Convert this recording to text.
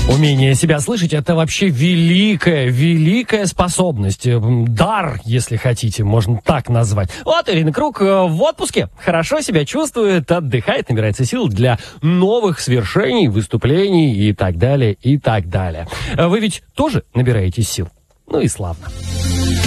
Умение себя слышать — это вообще великая способность. Дар, если хотите, можно так назвать. Вот Ирина Круг в отпуске. Хорошо себя чувствует, отдыхает, набирается сил для новых свершений, выступлений и так далее, и так далее. Вы ведь тоже набираетесь сил? Ну и славно.